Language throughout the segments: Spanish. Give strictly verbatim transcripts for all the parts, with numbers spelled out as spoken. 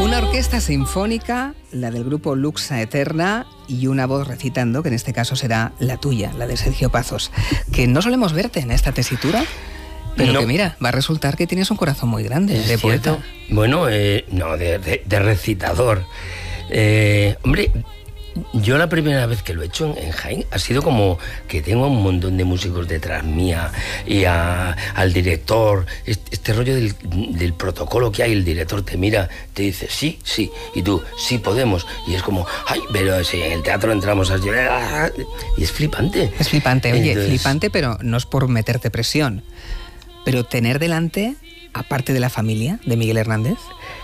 Una orquesta sinfónica, la del grupo Luxa Eterna, y una voz recitando, que en este caso será la tuya, la de Sergio Pazos, que no solemos verte en esta tesitura, pero no. Que mira, va a resultar que tienes un corazón muy grande, ¿Es de cierto? poeta. Bueno, eh, no, de, de, de recitador. Eh, hombre, yo la primera vez que lo he hecho en, en Jaén ha sido como que tengo un montón de músicos detrás mía y a, al director, este, este rollo del, del protocolo que hay, el director te mira, te dice sí, sí, y tú, sí podemos, y es como, ay, pero si en el teatro entramos así, y es flipante. Es flipante, oye, Entonces, flipante, pero no es por meterte presión, pero tener delante, aparte de la familia de Miguel Hernández.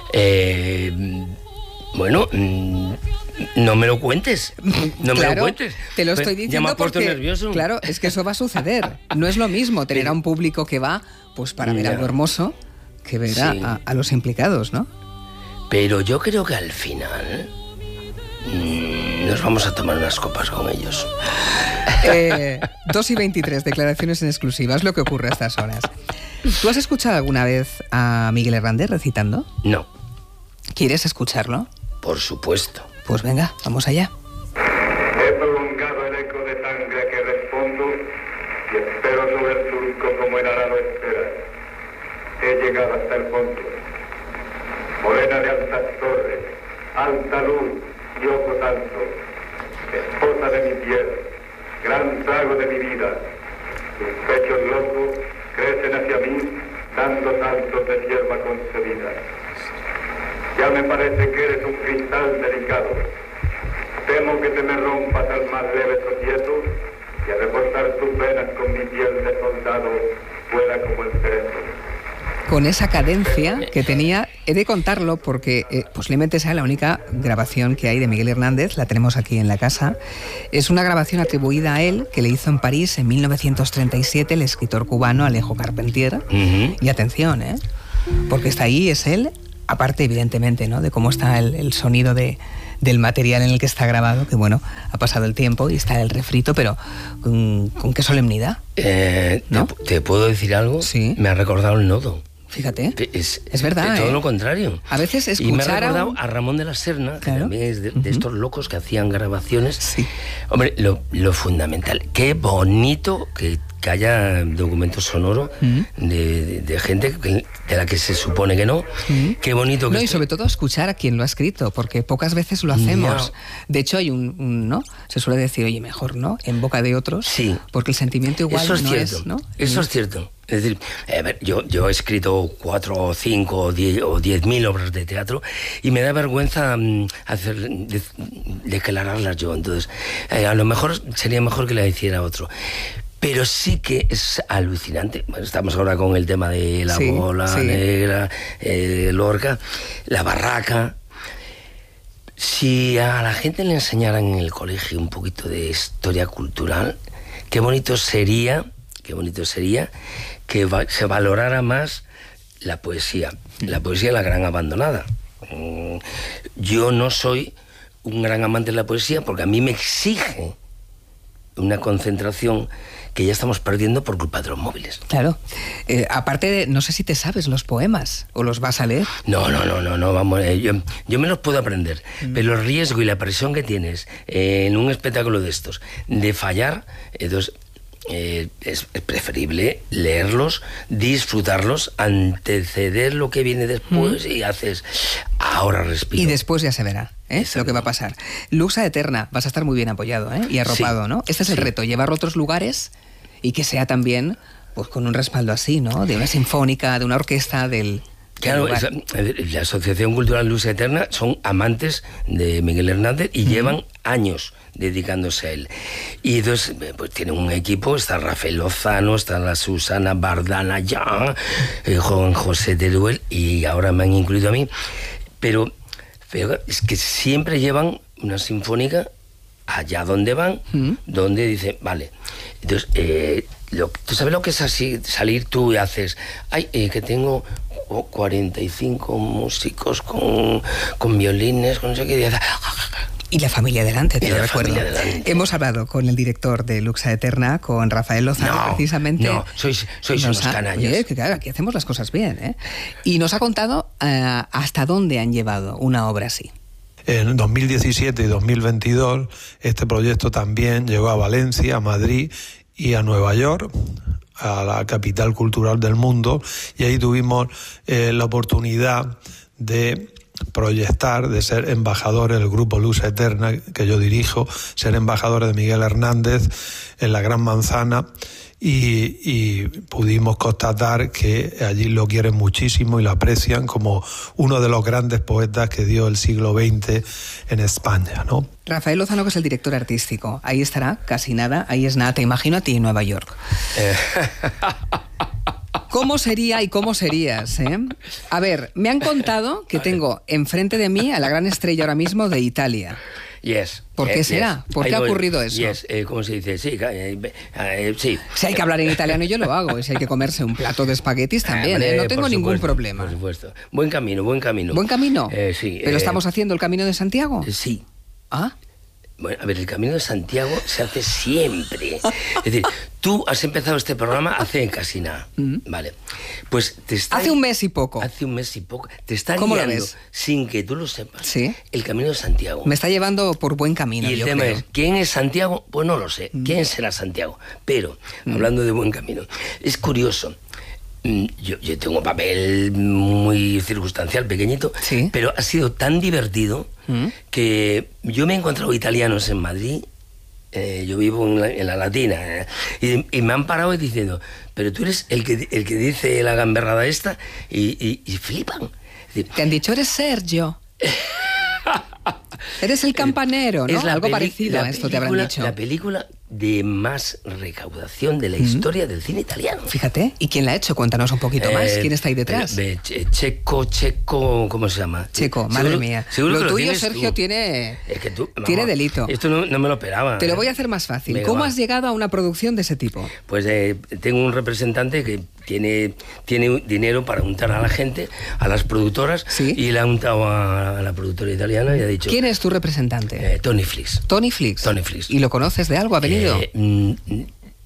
Eh, bueno... Mmm, No me lo cuentes, no claro, me lo cuentes. Te lo estoy diciendo ya me ha puesto porque, nervioso. Claro, es que eso va a suceder. No es lo mismo tener a un público que va pues para ver ya. algo hermoso que ver Sí. a, a los implicados, ¿no? Pero yo creo que al final mmm, nos vamos a tomar unas copas con ellos. Eh, dos y veintitrés, declaraciones en exclusiva, es lo que ocurre a estas horas. ¿Tú has escuchado alguna vez a Miguel Hernández recitando? No. ¿Quieres escucharlo? Por supuesto. Pues venga, vamos allá. He prolongado el eco de sangre que respondo y espero sobre el surco como el arado espera. He llegado hasta el fondo. Morena de altas torres, alta luz y ojo santo, esposa de mi piel, gran trago de mi vida. Tus pechos locos crecen hacia mí, dando saltos de hierba concebida. Ya me parece que eres un cristal delicado. Temo que te me rompas al más leve tropiezo y a reforzar tus venas con mi piel de soldado vuela como el cerezo. Con esa cadencia que tenía, he de contarlo porque eh, posiblemente sea la única grabación que hay de Miguel Hernández, la tenemos aquí en la casa. Es una grabación atribuida a él, que le hizo en París en mil novecientos treinta y siete el escritor cubano Alejo Carpentier. Uh-huh. Y atención, ¿eh? Porque está ahí, es él, aparte evidentemente, ¿no?, de cómo está el, el sonido de, del material en el que está grabado, que bueno, ha pasado el tiempo y está el refrito, pero ¿con, con qué solemnidad? Eh, ¿No? ¿te, ¿Te puedo decir algo? Sí. Me ha recordado el Nodo. Fíjate, Es, es verdad, de todo ¿eh? lo contrario. A veces escuchar y me ha recordado a, un... a Ramón de la Serna, que claro. también es de, de Uh-huh. estos locos que hacían grabaciones. Sí. Hombre, lo, lo fundamental, qué bonito que, que haya documentos sonoros Uh-huh. de, de, de gente que, de la que se supone que no. Uh-huh. Qué bonito que No, y esté. sobre todo escuchar a quien lo ha escrito, porque pocas veces lo hacemos. No. De hecho, hay un, un, ¿no? Se suele decir, oye, mejor, ¿no?, en boca de otros. Sí. Porque el sentimiento igual Eso es no cierto. es, ¿no? Eso es cierto. Es decir, a ver, yo, yo he escrito cuatro o cinco o diez o diez mil obras de teatro y me da vergüenza um, hacer, de, declararlas yo. Entonces, eh, a lo mejor sería mejor que la hiciera otro. Pero sí que es alucinante. Bueno, estamos ahora con el tema de la Sí, bola sí. negra, eh, Lorca, la barraca. Si a la gente le enseñaran en el colegio un poquito de historia cultural, qué bonito sería, qué bonito sería que va, se valorara más la poesía, la poesía la gran abandonada. Mm, yo no soy un gran amante de la poesía porque a mí me exige una concentración que ya estamos perdiendo por culpa de los móviles. Claro. Eh, aparte, de, no sé si te sabes los poemas o los vas a leer. No, no, no, no, no vamos. Eh, yo, yo me los puedo aprender, mm. pero el riesgo y la presión que tienes eh, en un espectáculo de estos de fallar, entonces eh, es, es preferible leerlos, disfrutarlos, anteceder lo que viene después mm. y haces ahora respiro. Y después ya se verá, ¿eh?, lo que va a pasar. Luxa Eterna, vas a estar muy bien apoyado, ¿eh?, y arropado, sí. ¿no? Este es el sí. reto, llevarlo a otros lugares y que sea también, pues, con un respaldo así, ¿no?, de una sinfónica, de una orquesta, del... Claro, esa, la Asociación Cultural Luxa Eterna son amantes de Miguel Hernández y uh-huh. llevan años dedicándose a él. Y entonces, pues tienen un equipo, está Rafael Lozano, está la Susana Bardana ya, el joven José Teruel, y ahora me han incluido a mí. Pero, pero es que siempre llevan una sinfónica allá donde van, uh-huh. donde dicen, vale, entonces, eh, lo, ¿tú sabes lo que es así, salir tú y haces, ay, eh, que tengo cuarenta y cinco músicos con, con violines, con no sé qué, Y la familia delante, te Y lo la recuerdo. familia delante. Hemos hablado con el director de Luxa Eterna, con Rafael Lozano, No, precisamente. no, sois, sois nos unos ha- canallas. Oye, que claro, aquí hacemos las cosas bien, ¿eh? Y nos ha contado eh, hasta dónde han llevado una obra así. En dos mil diecisiete y dos mil veintidós este proyecto también llegó a Valencia, a Madrid y a Nueva York, a la capital cultural del mundo, y ahí tuvimos eh, la oportunidad de proyectar, de ser embajadores del grupo Luxa Eterna, que yo dirijo, ser embajadores de Miguel Hernández en la Gran Manzana, y, y pudimos constatar que allí lo quieren muchísimo y lo aprecian como uno de los grandes poetas que dio el siglo veinte en España, ¿no? Rafael Lozano, que es el director artístico. Ahí estará, casi nada, ahí es nada. Te imagino a ti en Nueva York. Eh, ¿Cómo sería y cómo serías? Eh? A ver, me han contado que tengo enfrente de mí a la gran estrella ahora mismo de Italia. yes. ¿Por qué eh, será? yes. ¿Por qué I ha know it. ocurrido eso? Yes. Eh, ¿Cómo se dice? Sí, eh, eh, sí. Si hay que hablar en italiano, yo lo hago. Y si hay que comerse un plato de espaguetis, también. Hombre, ¿eh? No tengo por ningún supuesto, problema. Por supuesto. Buen camino, buen camino. ¿Buen camino? Eh, sí. ¿Pero eh, estamos haciendo el Camino de Santiago? eh, Sí. Ah, Bueno, a ver, el Camino de Santiago se hace siempre. Es decir, tú has empezado este programa hace casi nada. Vale. Pues te está... hace un mes y poco. Hace un mes y poco. Te está ¿Cómo lo guiando, ves? sin que tú lo sepas, Sí. el Camino de Santiago. Me está llevando por buen camino, Y el yo tema creo. es, ¿quién es Santiago? Pues no lo sé. ¿Quién será Santiago? Pero, hablando de buen camino, es curioso. Mm, Yo, yo tengo un papel muy circunstancial, pequeñito, Sí. pero ha sido tan divertido Mm. que yo me he encontrado italianos en Madrid. Eh, yo vivo en la, en la Latina, eh, y, y me han parado diciendo, pero tú eres el que, el que dice la gamberrada esta, y, y, y flipan. Es decir, Te han dicho, eres Sergio. Eres el campanero, ¿no? es la Algo peli- parecido la a esto te habrán película- dicho. La película de más recaudación de la historia del cine italiano. Fíjate. ¿Y quién la ha hecho? Cuéntanos un poquito más. Eh, ¿Quién está ahí detrás? eh, Che- Checo, Checo, ¿cómo se llama? Checo, Seguro- madre mía. seguro Lo que tuyo, tienes Sergio, tú. tiene, Es que tú, tiene vamos, delito. Esto no, no me lo esperaba. Te lo ¿eh? voy a hacer más fácil. Venga, ¿Cómo va. has llegado a una producción de ese tipo? Pues eh, tengo un representante que tiene, tiene dinero para untar a la gente, a las productoras, Sí. y le ha untado a, a la productora italiana y ha dicho... ¿Quién es tu representante? Eh, Tony Flix. Tony Flix. Tony Flix. ¿Y lo conoces de algo? ¿Ha venido? Eh, mm, mm,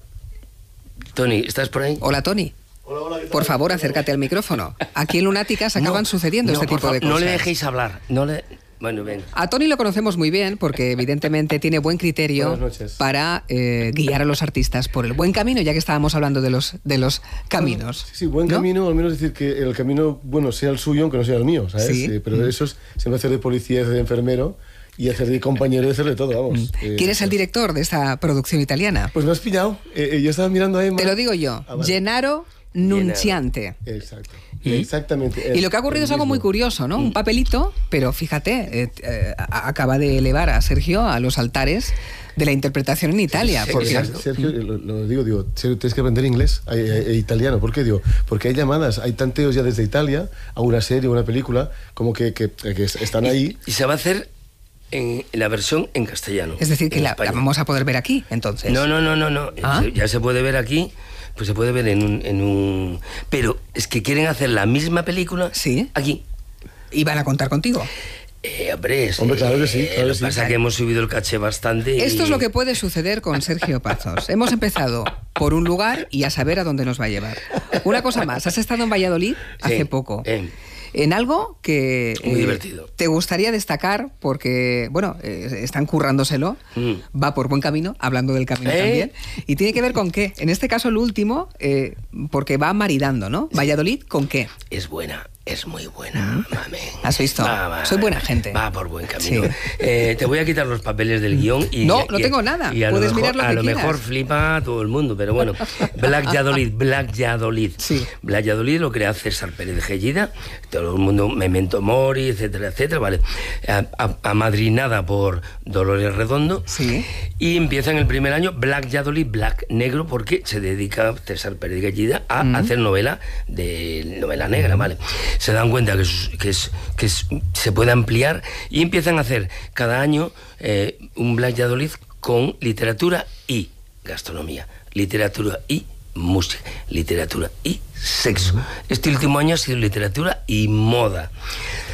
Tony, ¿estás por ahí? Hola, Tony. Por favor, acércate al micrófono. Aquí en Lunáticas acaban No, sucediendo no, este por tipo de favor, cosas. No le dejéis hablar. No le... Bueno, ven. A Tony lo conocemos muy bien porque evidentemente tiene buen criterio Buenas noches. para eh, guiar a los artistas por el buen camino, ya que estábamos hablando de los, de los caminos. Sí, sí, buen ¿no? camino, al menos decir que el camino, bueno, sea el suyo, aunque no sea el mío, ¿sabes? Sí. Eh, pero eso es siempre hacer de policía, hacer de enfermero y hacer de compañero y hacer de todo, vamos. Eh, ¿Quién es el director de esta producción italiana? Pues me has pillado. Eh, eh, yo estaba mirando a Emma. Te lo digo yo, Ah, vale. Gennaro Nunciante. Exacto. ¿Y? Exactamente. Y lo que ha ocurrido es algo muy curioso, ¿no? Un papelito, pero fíjate, eh, eh, a- acaba de elevar a Sergio a los altares de la interpretación en Italia. Sí, porque exacto. Sergio, lo, lo digo, digo, Sergio, tienes que aprender inglés e, e- e italiano. ¿Por qué? Digo, porque hay llamadas, hay tanteos ya desde Italia a una serie, a una película, como que, que, que están ahí. Y se va a hacer en, en la versión en castellano. es decir, que en la, España. la vamos a poder ver aquí, entonces. No, no, no, no, no. ¿Ah? Se- Ya se puede ver aquí, pues se puede ver en un, en un... Pero es que quieren hacer la misma película Sí. aquí. Y van a contar contigo. Eh, hombre, es- Hombre, claro que sí, eh, claro lo que que pasa sí. es que hemos subido el caché bastante. y- Esto es lo que puede suceder con Sergio Pazos. Hemos empezado por un lugar y a saber a dónde nos va a llevar. Una cosa más, has estado en Valladolid hace Sí, poco. eh. En algo que Muy divertido. te gustaría destacar porque, bueno, eh, están currándoselo, Mm. va por buen camino, hablando del camino ¿Eh? también, y tiene que ver con qué. En este caso el último, eh, porque va maridando, ¿no? Valladolid, ¿con qué? Es buena, es muy buena, mame. ¿Has visto? Soy buena gente. Va por buen camino. Sí. Eh, te voy a quitar los papeles del guión y... No, no y- tengo nada. y a Puedes lo mejor, mirar lo a que lo quieras. mejor flipa a todo el mundo, pero bueno. Black Yadolid, Black Yadolid. Sí. Black Yadolid lo crea César Pérez Gellida, todo el mundo, Memento Mori, etcétera, etcétera, vale. A- a- Amadrinada por Dolores Redondo. Sí. Y empieza en el primer año Black Yadolid, Black Negro, porque se dedica César Pérez Gellida a Mm. hacer novela de novela negra, ¿vale? Se dan cuenta que, es- que, es, que es- se puede ampliar y empiezan a hacer cada año eh, un Black Yadolid con literatura y gastronomía, literatura y música, literatura y sexo. Este último año ha sido literatura y moda.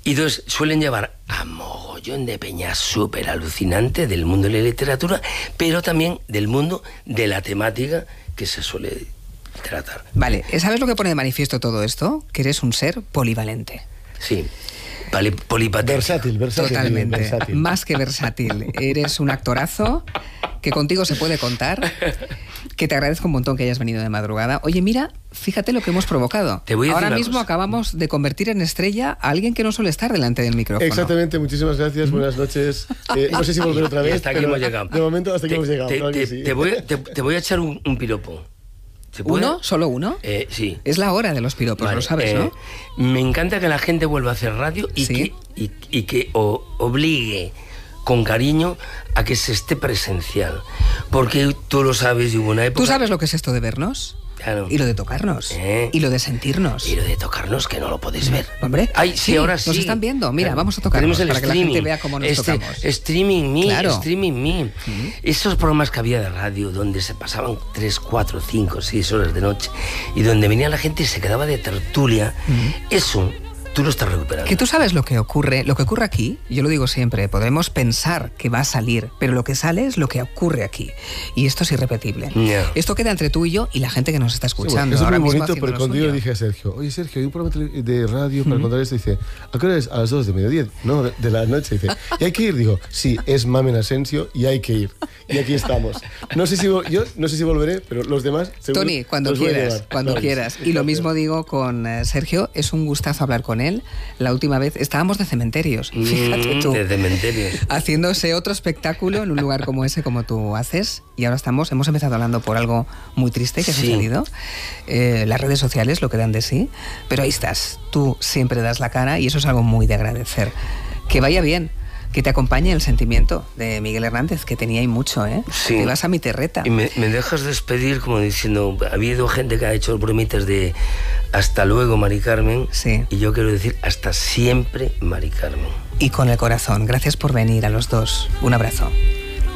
Y entonces suelen llevar a mogollón de peña súper alucinante del mundo de la literatura, pero también del mundo de la temática que se suele tratar. Vale, ¿sabes lo que pone de manifiesto todo esto? Que eres un ser polivalente. Sí. Poli, polipatético. Versátil, versátil. Totalmente, versátil. más que versátil. Eres un actorazo, que contigo se puede contar, que te agradezco un montón que hayas venido de madrugada. Oye, mira, fíjate lo que hemos provocado. Te voy a decir Ahora una mismo cosa. acabamos de convertir en estrella a alguien que no suele estar delante del micrófono. Exactamente, muchísimas gracias, buenas noches. Eh, no sé si volveré otra Y vez, hasta aquí pero hemos llegado. de momento hasta aquí Te- hemos llegado. Te, claro que te- sí. te voy, a- te- te voy a echar un, un piropo. ¿Se puede? ¿Uno? ¿Solo uno? Eh, sí. Es la hora de los piropos, Vale, lo sabes, eh, ¿no? Me encanta que la gente vuelva a hacer radio y Sí. que, y, y que o- obligue con cariño a que se esté presencial. Porque tú lo sabes, y hubo una época... ¿Tú sabes lo que es esto de vernos? Claro. Y lo de tocarnos. Eh. Y lo de sentirnos. Y lo de tocarnos, que no lo podéis ver. Hombre, Ay, sí, sí, ahora sí. nos están viendo. Mira, Claro. vamos a tocarnos Tenemos el para que la streaming. gente vea cómo nos Este- tocamos. Streaming Me, Claro. Streaming Me. Esos programas que había de radio donde se pasaban tres, cuatro, cinco, seis horas de noche y donde venía la gente y se quedaba de tertulia, eso tú lo estás recuperando. Que tú sabes lo que ocurre, lo que ocurre aquí, yo lo digo siempre, podemos pensar que va a salir, pero lo que sale es lo que ocurre aquí. Y esto es irrepetible. Ya. Esto queda entre tú y yo y la gente que nos está Sí, bueno, escuchando. eso es ahora muy mismo bonito, haciendo porque lo cuando yo suyo. le dije a Sergio, oye Sergio, hay un programa tele- de radio para contar esto, dice, ¿a qué hora es? A las dos de mediodía, no, de, de la noche, dice, ¿y hay que ir? Digo, sí, es Mamen Asensio y hay que ir. Y aquí estamos. No sé si vo- yo no sé si volveré, pero los demás seguro Tony, cuando los voy a quieras, llevar. cuando Claro, quieras. sí, Y lo claro. mismo digo con eh, Sergio, es un gustazo hablar con él. La última vez estábamos de cementerios, fíjate Mm, tú. de cementerios. Haciéndose otro espectáculo en un lugar como ese, como tú haces. Y ahora estamos, hemos empezado hablando por algo muy triste que ha Sí. sucedido. Eh, las redes sociales lo que dan de sí. Pero ahí estás, tú siempre das la cara y eso es algo muy de agradecer. Que vaya bien. Que te acompañe el sentimiento de Miguel Hernández, que tenía ahí mucho, ¿eh? Sí. Te vas a mi terreta. Y me, me dejas despedir como diciendo, ha habido gente que ha hecho bromitas de hasta luego, Mari Carmen. Sí. Y yo quiero decir hasta siempre, Mari Carmen. Y con el corazón. Gracias por venir a los dos. Un abrazo.